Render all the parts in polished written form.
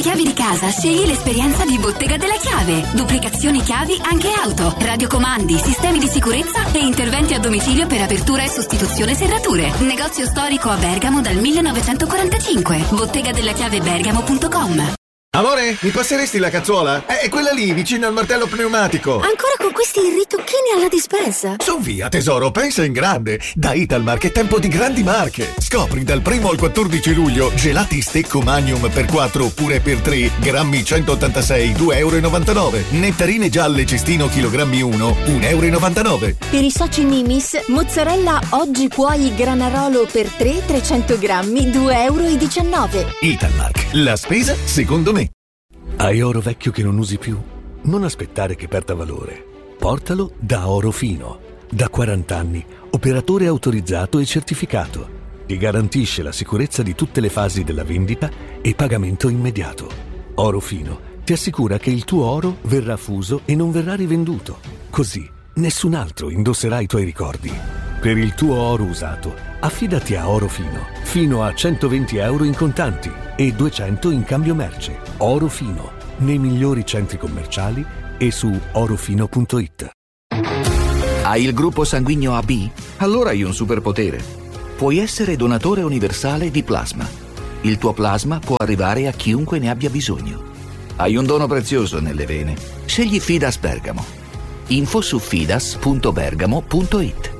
chiavi di casa, scegli l'esperienza di Bottega della Chiave. Duplicazioni chiavi anche auto, radiocomandi, sistemi di sicurezza e interventi a domicilio per apertura e sostituzione serrature. Negozio storico a Bergamo dal 1945. bottegadellachiavebergamo.com. Amore, mi passeresti la cazzuola? È quella lì, vicino al martello pneumatico. Ancora con questi ritocchini alla dispensa? Su via, tesoro, pensa in grande. Da Italmark è tempo di grandi marche. Scopri dal 1 al 14 luglio gelati Stecco Magnum per 4 oppure per 3, grammi 186, €2,99. Nettarine gialle cestino chilogrammi 1, €1,99. Per i soci Nimis, mozzarella oggi cuoi Granarolo per 3, 300 grammi, €2,19. Italmark, la spesa secondo me. Hai oro vecchio che non usi più? Non aspettare che perda valore. Portalo da Oro Fino. Da 40 anni, operatore autorizzato e certificato. Ti garantisce la sicurezza di tutte le fasi della vendita e pagamento immediato. Oro Fino ti assicura che il tuo oro verrà fuso e non verrà rivenduto. Così nessun altro indosserà i tuoi ricordi. Per il tuo oro usato, affidati a Oro Fino, fino a €120 in contanti e 200 in cambio merce. Oro Fino, nei migliori centri commerciali e su orofino.it. Hai il gruppo sanguigno AB? Allora hai un superpotere. Puoi essere donatore universale di plasma. Il tuo plasma può arrivare a chiunque ne abbia bisogno. Hai un dono prezioso nelle vene. Scegli Fidas Bergamo. Info su fidas.bergamo.it.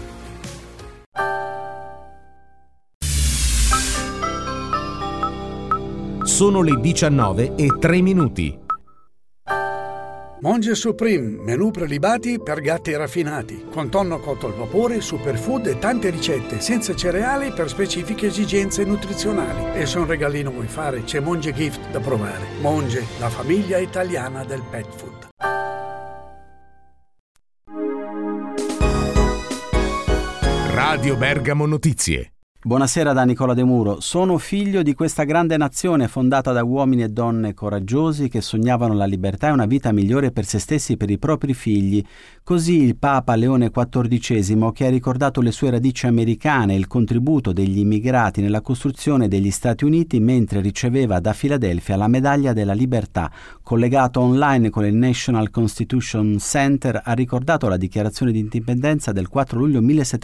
Sono le 19:03. Monge Supreme, menù prelibati per gatti raffinati, con tonno cotto al vapore, superfood e tante ricette, senza cereali per specifiche esigenze nutrizionali. E se un regalino vuoi fare, c'è Monge Gift da provare. Monge, la famiglia italiana del pet food. Radio Bergamo Notizie. Buonasera da Nicola De Muro. Sono figlio di questa grande nazione fondata da uomini e donne coraggiosi che sognavano la libertà e una vita migliore per se stessi e per i propri figli. Così il Papa Leone XIV, che ha ricordato le sue radici americane e il contributo degli immigrati nella costruzione degli Stati Uniti mentre riceveva da Filadelfia la medaglia della libertà. Collegato online con il National Constitution Center, ha ricordato la dichiarazione di indipendenza del 4 luglio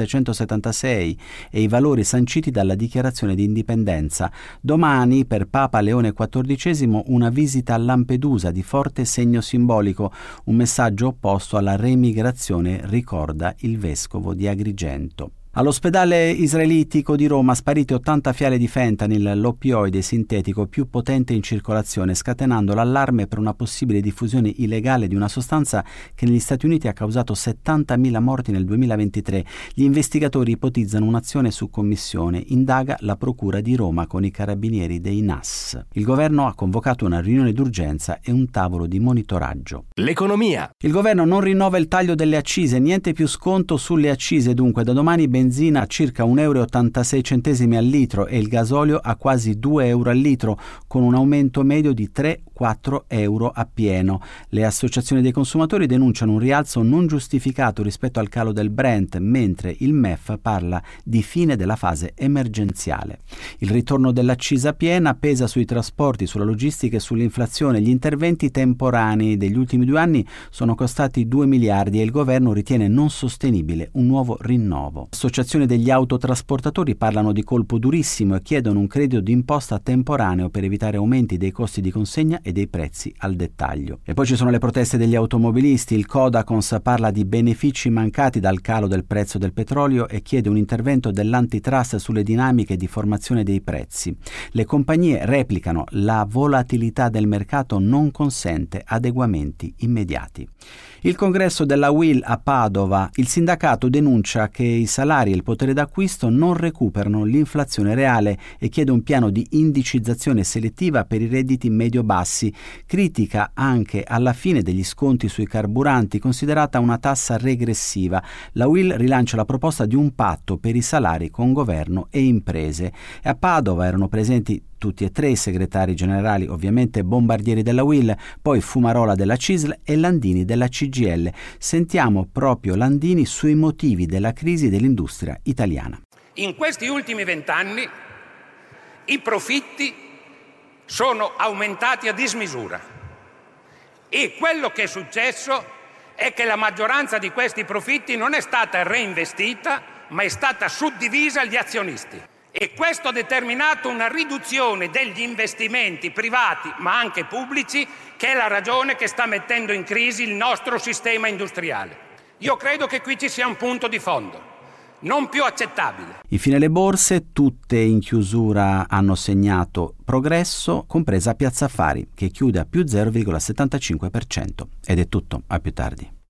1776 e i valori sanciti dalla dichiarazione di indipendenza. Domani, per Papa Leone XIV, una visita a Lampedusa di forte segno simbolico, un messaggio opposto alla reemigrazione, ricorda il vescovo di Agrigento. All'ospedale israelitico di Roma sparite 80 fiale di fentanyl, l'oppioide sintetico più potente in circolazione, scatenando l'allarme per una possibile diffusione illegale di una sostanza che negli Stati Uniti ha causato 70.000 morti nel 2023. Gli investigatori ipotizzano un'azione su commissione, indaga la Procura di Roma con i carabinieri dei NAS. Il governo ha convocato una riunione d'urgenza e un tavolo di monitoraggio. L'economia. Il governo non rinnova il taglio delle accise, niente più sconto sulle accise, dunque da domani benzina a circa €1,86 al litro e il gasolio a quasi €2 al litro, con un aumento medio di 3-4 euro a pieno. Le associazioni dei consumatori denunciano un rialzo non giustificato rispetto al calo del Brent, mentre il MEF parla di fine della fase emergenziale. Il ritorno dell'accisa piena pesa sui trasporti, sulla logistica e sull'inflazione. Gli interventi temporanei degli ultimi 2 anni sono costati 2 miliardi e il governo ritiene non sostenibile un nuovo rinnovo. L'associazione degli autotrasportatori parlano di colpo durissimo e chiedono un credito d'imposta temporaneo per evitare aumenti dei costi di consegna e dei prezzi al dettaglio. E poi ci sono le proteste degli automobilisti. Il Codacons parla di benefici mancati dal calo del prezzo del petrolio e chiede un intervento dell'antitrust sulle dinamiche di formazione dei prezzi. Le compagnie replicano: la volatilità del mercato non consente adeguamenti immediati. Il congresso della UIL a Padova. Il sindacato denuncia che i salari e il potere d'acquisto non recuperano l'inflazione reale e chiede un piano di indicizzazione selettiva per i redditi medio-bassi. Critica anche alla fine degli sconti sui carburanti, considerata una tassa regressiva. La UIL rilancia la proposta di un patto per i salari con governo e imprese. E a Padova erano presenti tutti e tre i segretari generali, ovviamente Bombardieri della UIL, poi Fumarola della CISL e Landini della CGIL. Sentiamo proprio Landini sui motivi della crisi dell'industria italiana. In questi ultimi 20 anni i profitti sono aumentati a dismisura. E quello che è successo è che la maggioranza di questi profitti non è stata reinvestita, ma è stata suddivisa agli azionisti. E questo ha determinato una riduzione degli investimenti privati, ma anche pubblici, che è la ragione che sta mettendo in crisi il nostro sistema industriale. Io credo che qui ci sia un punto di fondo non più accettabile. Infine le borse, tutte in chiusura, hanno segnato progresso, compresa Piazza Affari, che chiude a più 0,75%. Ed è tutto, a più tardi.